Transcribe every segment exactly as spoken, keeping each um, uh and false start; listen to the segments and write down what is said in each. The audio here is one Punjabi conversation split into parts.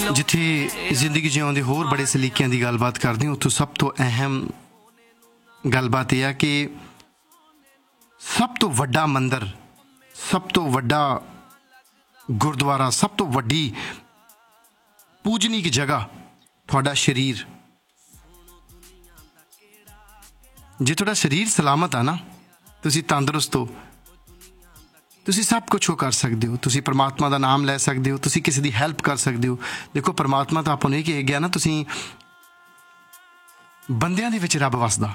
ਜਿੱਥੇ ਜ਼ਿੰਦਗੀ ਜਿਉਣ ਦੇ ਹੋਰ ਬੜੇ ਸਲੀਕਿਆਂ ਦੀ ਗੱਲਬਾਤ ਕਰਦੇ ਹਾਂ, ਉੱਥੋਂ ਸਭ ਤੋਂ ਅਹਿਮ ਗੱਲਬਾਤ ਇਹ ਆ ਕਿ ਸਭ ਤੋਂ ਵੱਡਾ ਮੰਦਰ, ਸਭ ਤੋਂ ਵੱਡਾ ਗੁਰਦੁਆਰਾ, ਸਭ ਤੋਂ ਵੱਡੀ ਪੂਜਨੀਕ ਜਗ੍ਹਾ ਤੁਹਾਡਾ ਸਰੀਰ। ਜੇ ਤੁਹਾਡਾ ਸਰੀਰ ਸਲਾਮਤ ਆ ਨਾ, ਤੁਸੀਂ ਤੰਦਰੁਸਤ ਹੋ, ਤੁਸੀਂ ਸਭ ਕੁਛ ਉਹ ਕਰ ਸਕਦੇ ਹੋ। ਤੁਸੀਂ ਪਰਮਾਤਮਾ ਦਾ ਨਾਮ ਲੈ ਸਕਦੇ ਹੋ, ਤੁਸੀਂ ਕਿਸੇ ਦੀ ਹੈਲਪ ਕਰ ਸਕਦੇ ਹੋ। ਦੇਖੋ, ਪਰਮਾਤਮਾ ਤਾਂ ਆਪਾਂ ਨੂੰ ਇਹ ਕਿਹਾ ਗਿਆ ਨਾ, ਤੁਸੀਂ ਬੰਦਿਆਂ ਦੇ ਵਿੱਚ ਰੱਬ ਵਸਦਾ।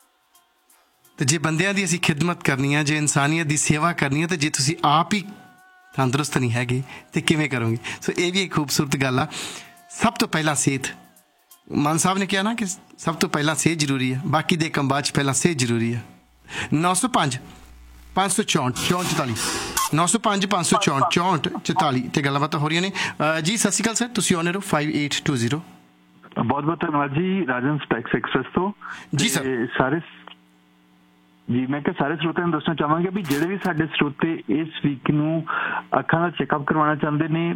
ਤੇ ਜੇ ਬੰਦਿਆਂ ਦੀ ਅਸੀਂ ਖਿਦਮਤ ਕਰਨੀ ਆ, ਜੇ ਇਨਸਾਨੀਅਤ ਦੀ ਸੇਵਾ ਕਰਨੀ ਆ, ਤੇ ਜੇ ਤੁਸੀਂ ਆਪ ਹੀ ਤੰਦਰੁਸਤ ਨਹੀਂ ਹੈਗੇ ਤੇ ਕਿਵੇਂ ਕਰੋਗੇ? ਸੋ ਇਹ ਵੀ ਇੱਕ ਖੂਬਸੂਰਤ ਗੱਲ ਆ। ਸਭ ਤੋਂ ਪਹਿਲਾਂ ਸਿਹਤ, ਮਾਨ ਸਾਹਿਬ ਨੇ ਕਿਹਾ ਨਾ ਕਿ ਸਭ ਤੋਂ ਪਹਿਲਾਂ ਸਿਹਤ ਜ਼ਰੂਰੀ ਹੈ, ਬਾਕੀ ਦੇ ਕੰਮ ਬਾਅਦ 'ਚ ਪਹਿਲਾਂ ਸਿਹਤ ਜ਼ਰੂਰੀ ਹੈ। ਨੌ ਸੌ ਪੰਜ ਪੰਜ ਸੌ ਚੌਂਹਠ ਚੌਂਹਠ ਚੁਤਾਲੀ ਨੌ ਸੌ ਪੰਜ ਪੰਜ ਸੌ ਚੌਂਹਠ ਚੌਂਹਠ ਚੁਤਾਲੀ 'ਤੇ ਗੱਲਾਂ ਬਾਤਾਂ ਹੋ ਰਹੀਆਂ ਨੇ ਜੀ। ਸਤਿ ਸ਼੍ਰੀ ਅਕਾਲ ਸਰ, ਤੁਸੀਂ ਆਨਰ ਹੋ ਫਾਈਵ ਏਟ ਟੂ ਜ਼ੀਰੋ। ਬਹੁਤ ਬਹੁਤ ਧੰਨਵਾਦ ਜੀ, ਰਾਜਨ ਸਪੈਕਸ ਐਕਸਪ੍ਰੈਸ ਤੋਂ ਜੀ ਸਰ। ਸਾਰੇ ਜੀ ਮੈਂ ਕਿਹਾ ਸਾਰੇ ਸਰੋਤਿਆਂ ਨੂੰ ਦੱਸਣਾ ਚਾਹਾਂਗੇ ਵੀ ਜਿਹੜੇ ਵੀ ਸਾਡੇ ਸਰੋਤੇ ਇਸ ਵੀਕ ਨੂੰ ਅੱਖਾਂ ਦਾ ਚੈੱਕਅਪ ਕਰਵਾਉਣਾ ਚਾਹੁੰਦੇ ਨੇ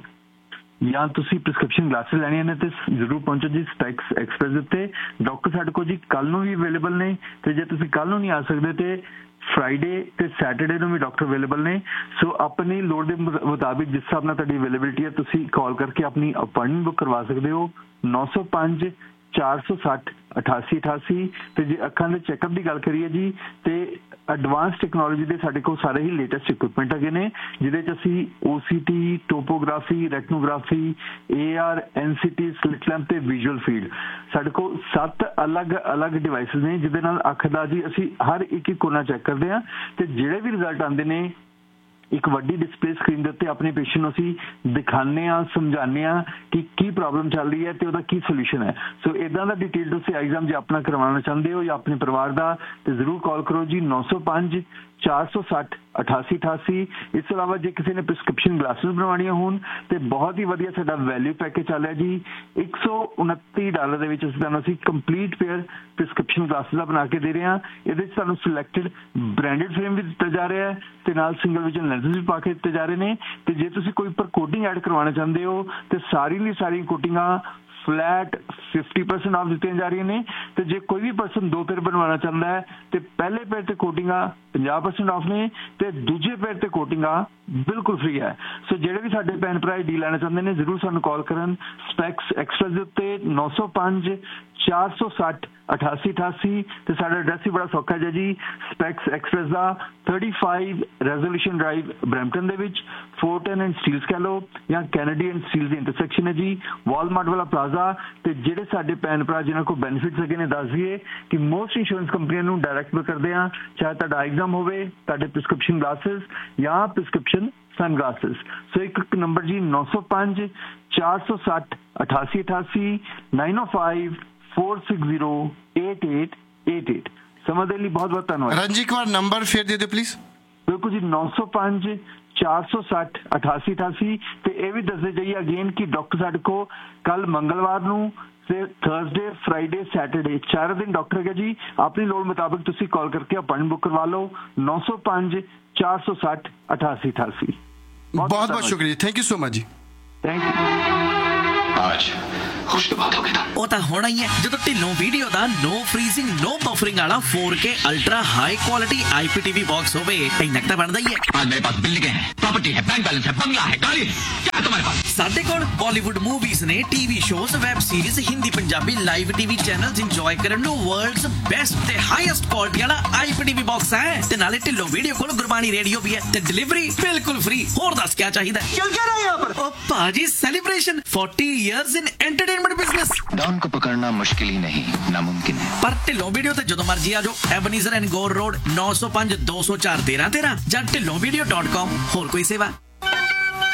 ਜਾਂ ਤੁਸੀਂ ਪ੍ਰਿਸਕ੍ਰਿਪਸ਼ਨ ਗਲਾਸਿਸ ਲੈਣੀਆਂ ਨੇ ਤੇ ਜ਼ਰੂਰ ਪਹੁੰਚੋ ਜੀ ਸਪੈਕਸ ਐਕਸਪ੍ਰੈਸ ਦੇ ਉੱਤੇ। ਡਾਕਟਰ ਸਾਡੇ ਕੋਲ ਜੀ ਕੱਲ ਨੂੰ ਵੀ ਅਵੇਲੇਬਲ ਨੇ, ਤੇ ਜੇ ਤੁਸੀਂ ਕੱਲ ਨੂੰ ਨਹੀਂ ਆ ਸਕਦੇ ਤੇ ਫਰਾਈਡੇ ਤੇ ਸੈਟਰਡੇ ਨੂੰ ਵੀ ਡਾਕਟਰ ਅਵੇਲੇਬਲ ਨੇ। ਸੋ ਆਪਣੀ ਲੋੜ ਦੇ ਮੁਤਾਬਿਕ ਜਿਸ ਹਿਸਾਬ ਨਾਲ ਤੁਹਾਡੀ ਅਵੇਲੇਬਿਲਿਟੀ ਹੈ, ਤੁਸੀਂ ਕਾਲ ਕਰਕੇ ਆਪਣੀ ਅਪਾਇੰਟਮੈਂਟ ਬੁੱਕ ਕਰਵਾ ਸਕਦੇ ਹੋ। ਨੌ ਸੌ ਪੰਜ ਚਾਰ ਸੌ ਸੱਠ ਅਠਾਸੀ ਅਠਾਸੀ। ਤੇ ਜੇ ਅੱਖਾਂ ਦੇ ਚੈੱਕਅਪ ਦੀ ਗੱਲ ਕਰੀਏ ਜੀ, ਤੇ ਐਡਵਾਂਸ ਟੈਕਨੋਲੋਜੀ ਦੇ ਸਾਡੇ ਕੋਲ ਸਾਰੇ ਹੀ ਲੇਟੈਸਟ ਇਕੁਇਪਮੈਂਟ ਹੈਗੇ ਨੇ, ਜਿਹਦੇ 'ਚ ਅਸੀਂ ਓ C T, topography, ਰੈਟਨੋਗ੍ਰਾਫੀ, A R, N C T, slit lamp ਤੇ ਵਿਜ਼ੂਅਲ ਫੀਲਡ, ਸਾਡੇ ਕੋਲ ਸੱਤ ਅਲੱਗ ਅਲੱਗ ਡਿਵਾਈਸਿਸ ਨੇ ਜਿਹਦੇ ਨਾਲ ਅੱਖ ਦਾ ਜੀ ਅਸੀਂ ਹਰ ਇੱਕ ਇੱਕ ਕੋਨਾ ਚੈੱਕ ਕਰਦੇ ਹਾਂ। ਤੇ ਜਿਹੜੇ ਵੀ ਰਿਜ਼ਲਟ ਆਉਂਦੇ ਨੇ ਇੱਕ ਵੱਡੀ ਡਿਸਪਲੇ ਸਕਰੀਨ ਦੇ ਉੱਤੇ ਆਪਣੇ ਪੇਸ਼ੈਂਟ ਨੂੰ ਅਸੀਂ ਦਿਖਾਉਂਦੇ ਹਾਂ, ਸਮਝਾਉਂਦੇ ਹਾਂ ਕਿ ਕੀ ਪ੍ਰੋਬਲਮ ਚੱਲ ਰਹੀ ਹੈ ਤੇ ਉਹਦਾ ਕੀ ਸੋਲੂਸ਼ਨ ਹੈ। ਸੋ ਇਦਾਂ ਦਾ ਡਿਟੇਲ ਤੁਸੀਂ ਐਗਜ਼ਾਮ ਜੇ ਆਪਣਾ ਕਰਵਾਉਣਾ ਚਾਹੁੰਦੇ ਹੋ ਜਾਂ ਆਪਣੇ ਪਰਿਵਾਰ ਦਾ, ਤੇ ਜ਼ਰੂਰ ਕਾਲ ਕਰੋ ਜੀ ਨੌ ਸੌ ਪੰਜ ਚਾਰ ਸੌ ਸੱਠ ਅਠਾਸੀ ਅਠਾਸੀ। ਇਸ ਤੋਂ ਇਲਾਵਾ ਜੇ ਕਿਸੇ ਨੇ ਪ੍ਰਿਸਕ੍ਰਿਪਸ਼ਨ ਗਲਾਸਿਸ ਬਣਵਾਉਣੀਆਂ ਹੋਣ ਤੇ ਬਹੁਤ ਹੀ ਵਧੀਆ ਸਾਡਾ ਵੈਲਿਊ ਪੈਕੇਜ ਚੱਲ ਰਿਹਾ ਜੀ। ਇੱਕ ਸੌ ਉਨੱਤੀ ਡਾਲਰ ਦੇ ਵਿੱਚ ਅਸੀਂ ਤੁਹਾਨੂੰ ਅਸੀਂ ਕੰਪਲੀਟ ਪੇਅਰ ਪ੍ਰਿਸਕ੍ਰਿਪਸ਼ਨ ਗਲਾਸਿਸ ਦਾ ਬਣਾ ਕੇ ਦੇ ਰਹੇ ਹਾਂ। ਇਹਦੇ 'ਚ ਤੁਹਾਨੂੰ ਸਿਲੈਕਟਡ ਬ੍ਰਾਂਡਡ ਫਰੇਮ ਵੀ ਦਿੱਤਾ ਜਾ ਰਿਹਾ ਹੈ ਤੇ ਨਾਲ ਸਿੰਗਲ ਵਿਜ਼ਨ ਲੈਂਸਿਸ ਵੀ ਪਾ ਕੇ ਦਿੱਤੇ ਜਾ ਰਹੇ ਨੇ। ਤੇ ਜੇ ਤੁਸੀਂ ਕੋਈ ਪਰ ਕੋਟਿੰਗ ਐਡ ਕਰਵਾਉਣਾ ਚਾਹੁੰਦੇ ਹੋ ਤੇ ਸਾਰੀ ਦੀ ਸਾਰੀ ਕੋਟਿੰਗਾਂ ਫਲੈਟ ਫਿਫਟੀ ਪਰਸੈਂਟ ਆਫ ਦਿੱਤੀਆਂ ਜਾ ਰਹੀਆਂ ਨੇ। ਤੇ ਜੇ ਕੋਈ ਵੀ ਪਰਸਨ ਦੋ ਪੇਅਰ ਬਣਵਾਉਣਾ ਚਾਹੁੰਦਾ ਹੈ ਤੇ ਪਹਿਲੇ ਪੇਅਰ ਤੇ ਕੋਟਿੰਗਾਂ ਪੰਜਾਹ ਪਰਸੈਂਟ ਆਫ ਨੇ ਤੇ ਦੂਜੇ ਪੇਅਰ ਤੇ ਕੋਟਿੰਗਾਂ ਬਿਲਕੁਲ ਫ੍ਰੀ ਹੈ। ਸੋ ਜਿਹੜੇ ਵੀ ਸਾਡੇ ਭੈਣ ਭਰਾ ਡੀ ਲੈਣਾ ਚਾਹੁੰਦੇ ਨੇ ਜ਼ਰੂਰ ਸਾਨੂੰ ਕਾਲ ਕਰਨ ਸਪੈਕਸ ਐਕਸਪ੍ਰੈਸ ਦੇ ਉੱਤੇ ਨੌ ਸੌ ਪੰਜ ਚਾਰ ਸੌ ਸੱਠ ਅਠਾਸੀ ਅਠਾਸੀ। ਤੇ ਸਾਡਾ ਐਡਰੈਸ ਵੀ ਬੜਾ ਸੌਖਾ ਜਿਹਾ ਜੀ, ਸਪੈਕਸ ਐਕਸਪ੍ਰੈਸ ਦਾ thirty five resolution drive Brampton ਦੇ ਵਿੱਚ, ਫੋਰਟਨ ਐਂਡ ਸਟੀਲਸ ਕਹਿ ਲਓ ਜਾਂ Kennedy and Steeles the intersection ਹੈ ਜੀ, ਵਾਲਮਾਰਟ ਵਾਲਾ ਪਲਾਜ਼ਾ। ਤੇ ਜਿਹੜੇ ਸਾਡੇ ਭੈਣ ਭਰਾ ਜਿਹਨਾਂ ਕੋਲ ਬੈਨੀਫਿਟਸ ਹੈਗੇ ਨੇ ਦੱਸ ਦਈਏ ਕਿ ਮੋਸਟ ਇੰਸ਼ੋਰੈਂਸ ਕੰਪਨੀਆਂ ਨੂੰ ਡਾਇਰੈਕਟ ਕਰਦੇ ਹਾਂ, ਚਾਹੇ ਤੁਹਾਡਾ ਐਗਜ਼ਾਮ ਹੋਵੇ, ਤੁਹਾਡੇ ਪ੍ਰਿਸਕ੍ਰਿਪਸ਼ਨ ਗਲਾਸਿਸ ਜਾਂ ਪ੍ਰਿਸਕ੍ਰਿਪਸ਼ਨ ਸਨਗਲਾਸਿਸ। ਸੋ ਇੱਕ ਨੰਬਰ ਜੀ ਨੌ ਸੌ ਪੰਜ ਚਾਰ ਸੌ ਸੱਠ ਅਠਾਸੀ ਅਠਾਸੀ ਨਾਈਨ ਓ five four six zero eight eight eight eight. ਸਮਝ ਦੇ ਲਈ ਬਹੁਤ ਬਹੁਤ ਧੰਨਵਾਦ। ਰਣਜੀ ਇੱਕ ਵਾਰ ਨੰਬਰ ਫਿਰ ਦੇ ਦਿਓ ਪਲੀਜ਼। ਬਿਲਕੁਲ ਜੀ, ਨੌ ਸੌ ਪੰਜ ਚਾਰ ਸੌ ਸੱਠ ਅਠਾਸੀ ਅਠਾਸੀ। ਤੇ ਇਹ ਵੀ ਦੱਸਦੇ ਜਾਈਏ ਅਗੇਨ ਕਿ ਡਾਕਟਰ ਸਾਡੇ ਕੋਲ ਕੱਲ ਮੰਗਲਵਾਰ ਨੂੰ ਤੇ ਥਰਸਡੇ, ਫਰਾਈਡੇ, ਸੈਟਰਡੇ ਚਾਰ ਦਿਨ ਡਾਕਟਰ ਹੈਗਾ ਜੀ। ਆਪਣੀ ਲੋੜ ਮੁਤਾਬਿਕ ਤੁਸੀਂ ਕਾਲ ਕਰਕੇ ਅਪਾਇੰਟਮੈਂਟ ਬੁੱਕ ਕਰਵਾ ਲਓ ਨੌ ਸੌ ਪੰਜ ਚਾਰ ਸੌ ਸੱਠ ਅਠਾਸੀ ਅਠਾਸੀ। ਬਹੁਤ ਬਹੁਤ ਸ਼ੁਕਰੀਆ, ਥੈਂਕ ਯੂ ਸੋ ਮਚ ਜੀ। Thank you. आज खुश तो बात हो गया ਉਹ ਤਾਂ ਹੋਣਾ ਹੀ ਹੈ ਜਦੋਂ ਢਿੱਲੋਂ ਵੀਡੀਓ ਦਾ ਨੋ ਫਰੀਜ਼ਿੰਗ ਨੋ ਬਫਰਿੰਗ ਵਾਲਾ फोर के ultra high quality IPTV box ਹੋਵੇ। ਇੰਨਾ ਤਾਂ ਬਣਦਾ ਹੀ ਹੈ। आज मेरे पास बिल्डिंग है, प्रॉपर्टी है, बैंक बैलेंस है, बंगला है, गाड़ी है, क्या है तुम्हारे पास? ਸਾਡੇ ਕੋਲ ਬਾਲੀਵੁੱਡ ਮੂਵੀਜ਼ ਨੇ, TV shows, web series, Hindi Punjabi live TV channels enjoy ਕਰਨ ਨੂੰ ਵਰਲਡਸ ਬੈਸਟ ਤੇ ਹਾਈਐਸਟ ਕੁਆਲਿਟੀ ਵਾਲਾ ਆਈਪੀਟੀਵੀ ਬਾਕਸ ਹੈ। ਤੇ ਨਾਲੇ ਢਿੱਲੋਂ ਵੀਡੀਓ ਕੋਲ ਗੁਰਬਾਣੀ ਰੇਡੀਓ ਵੀ ਹੈ ਤੇ ਡਿਲੀਵਰੀ ਬਿਲਕੁਲ ਫ੍ਰੀ। ਹੋਰ ਦੱਸ ਕੀ ਚਾਹੀਦਾ? चल क्या रहा है यहाँ पर? ਉਹ ਭਾਜੀ ਸੈਲੀਬ੍ਰੇਸ਼ਨ फोर्टी ਇਅਰਸ ਇਨ ਐਂਟਰਟੇਨਮੈਂਟ ਬਿਜ਼ਨਸ। डॉन को पकड़ना मुश्किल ही नहीं, नामुमकिन है। ਪਰ ਢਿੱਲੋਂ ਵੀਡੀਓ ਤੇ ਜਦੋਂ ਮਰਜੀ ਆ ਜਾਓ। ਐਬਨੀਜ਼ਰ ਐਂਡ ਗੋਰ ਰੋਡ ਨੌ ਸੌ ਪੰਜ ਦੋ ਸੌ ਚਾਰ ਤੇਰਾਂ ਤੇਰਾਂ ਜਾਂ ਢਿੱਲੋਂ ਵੀਡੀਓ ਡਾਟ ਕਾਮ। ਹੋਰ ਕੋਈ ਸੇਵਾ